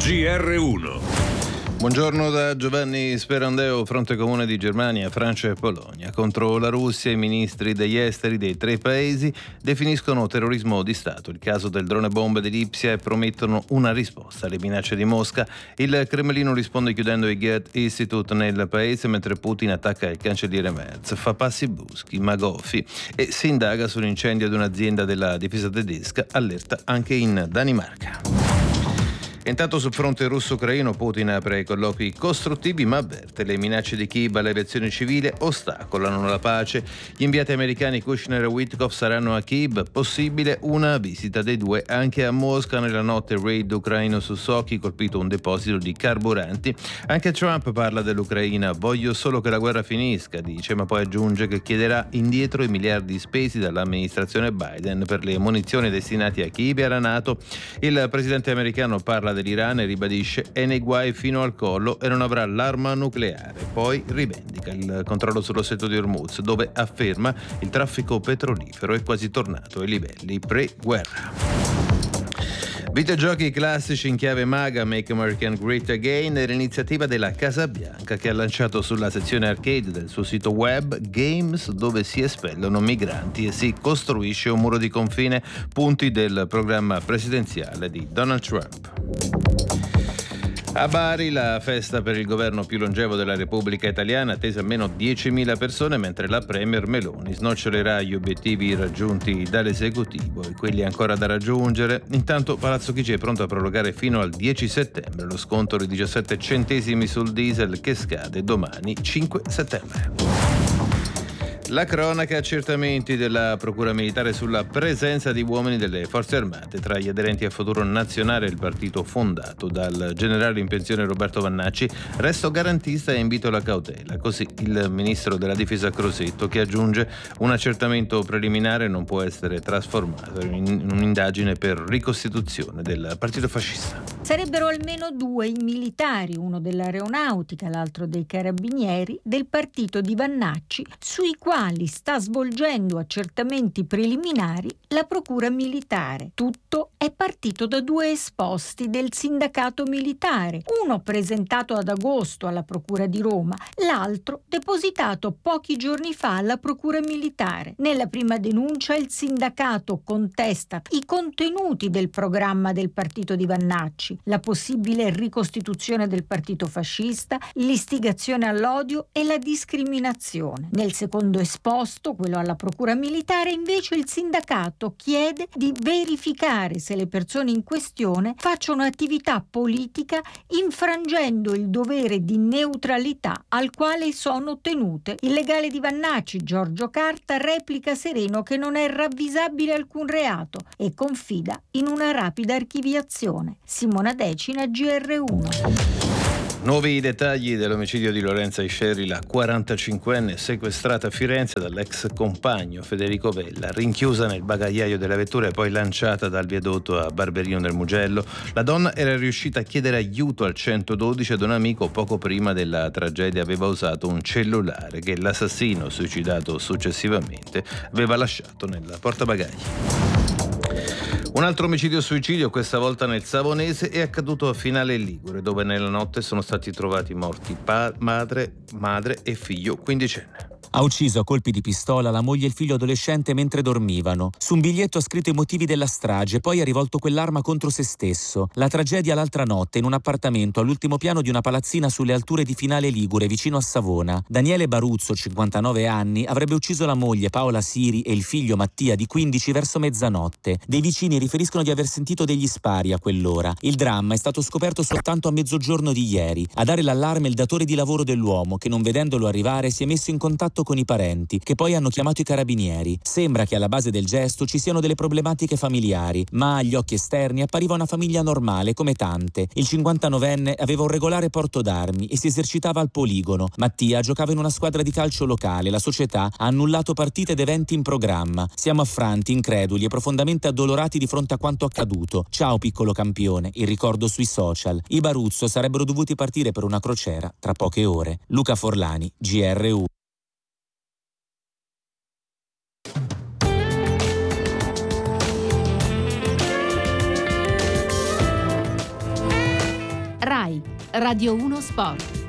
GR1. Buongiorno da Giovanni Sperandeo. Fronte comune di Germania, Francia e Polonia. Contro la Russia i ministri degli esteri dei tre paesi definiscono terrorismo di Stato il caso del drone bombe di Lipsia e promettono una risposta alle minacce di Mosca. Il Cremlino risponde chiudendo il Goethe Institute nel paese, mentre Putin attacca il cancelliere Merz, fa passi bruschi, ma goffi, e si indaga sull'incendio di un'azienda della difesa tedesca, allerta anche in Danimarca. Intanto sul fronte russo-ucraino Putin apre colloqui costruttivi, ma avverte le minacce di Kiev all'aviazione civile ostacolano la pace. Gli inviati americani Kushner e Witkoff saranno a Kiev, possibile una visita dei due anche a Mosca. Nella notte raid ucraino su Sochi, colpito un deposito di carburanti. Anche Trump parla dell'Ucraina, voglio solo che la guerra finisca, dice, ma poi aggiunge che chiederà indietro i miliardi spesi dall'amministrazione Biden per le munizioni destinate a Kiev e alla NATO. Il presidente americano parla dell'Iran e ribadisce è nei guai fino al collo e non avrà l'arma nucleare. Poi rivendica il controllo sullo stretto di Hormuz, dove afferma il traffico petrolifero è quasi tornato ai livelli pre-guerra. Videogiochi classici in chiave maga, Make America Great Again è l'iniziativa della Casa Bianca, che ha lanciato sulla sezione arcade del suo sito web games dove si espellono migranti e si costruisce un muro di confine, punti del programma presidenziale di Donald Trump. A Bari la festa per il governo più longevo della Repubblica Italiana, attesa almeno 10.000 persone, mentre la Premier Meloni snocciolerà gli obiettivi raggiunti dall'esecutivo e quelli ancora da raggiungere. Intanto Palazzo Chigi è pronto a prorogare fino al 10 settembre lo sconto di 17 centesimi sul diesel che scade domani 5 settembre. La cronaca, accertamenti della Procura Militare sulla presenza di uomini delle Forze Armate tra gli aderenti a Futuro Nazionale, il partito fondato dal generale in pensione Roberto Vannacci. Resto garantista e invito alla cautela. Così il ministro della Difesa Crosetto, che aggiunge un accertamento preliminare non può essere trasformato in un'indagine per ricostituzione del partito fascista. Sarebbero almeno due i militari, uno dell'aeronautica, l'altro dei carabinieri, del partito di Vannacci, sui quali sta svolgendo accertamenti preliminari la Procura Militare. Tutto è partito da due esposti del sindacato militare, uno presentato ad agosto alla Procura di Roma, l'altro depositato pochi giorni fa alla Procura Militare. Nella prima denuncia il sindacato contesta i contenuti del programma del partito di Vannacci, la possibile ricostituzione del partito fascista, l'istigazione all'odio e la discriminazione. Nel secondo esposto, quello alla Procura Militare, invece il sindacato chiede di verificare se le persone in questione facciano attività politica infrangendo il dovere di neutralità al quale sono tenute. Il legale di Vannacci, Giorgio Carta, replica sereno che non è ravvisabile alcun reato e confida in una rapida archiviazione. Simona Decina, GR1. Nuovi dettagli dell'omicidio di Lorenza Isceri, la 45enne sequestrata a Firenze dall'ex compagno Federico Vella, rinchiusa nel bagagliaio della vettura e poi lanciata dal viadotto a Barberino del Mugello. La donna era riuscita a chiedere aiuto al 112 ad un amico poco prima della tragedia. Aveva usato un cellulare che l'assassino, suicidato successivamente, aveva lasciato nel portabagagli. Un altro omicidio-suicidio, questa volta nel Savonese, è accaduto a Finale Ligure, dove nella notte sono stati trovati morti madre e figlio quindicenne. Ha ucciso a colpi di pistola la moglie e il figlio adolescente mentre dormivano. Su un biglietto ha scritto i motivi della strage, poi ha rivolto quell'arma contro se stesso. La tragedia l'altra notte in un appartamento all'ultimo piano di una palazzina sulle alture di Finale Ligure, vicino a Savona. Daniele Baruzzo, 59 anni, avrebbe ucciso la moglie Paola Siri e il figlio Mattia, di 15, verso mezzanotte. Dei vicini riferiscono di aver sentito degli spari a quell'ora. Il dramma è stato scoperto soltanto a mezzogiorno di ieri. A dare l'allarme il datore di lavoro dell'uomo, che non vedendolo arrivare si è messo in contatto con i parenti, che poi hanno chiamato i carabinieri. Sembra che alla base del gesto ci siano delle problematiche familiari, ma agli occhi esterni appariva una famiglia normale come tante. Il 59enne aveva un regolare porto d'armi e si esercitava al poligono. Mattia giocava in una squadra di calcio locale. La società ha annullato partite ed eventi in programma. Siamo affranti, increduli e profondamente addolorati di fronte a quanto accaduto. Ciao piccolo campione, il ricordo sui social. I Baruzzo sarebbero dovuti partire per una crociera tra poche ore. Luca Forlani, GR1. RAI, Radio 1 Sport.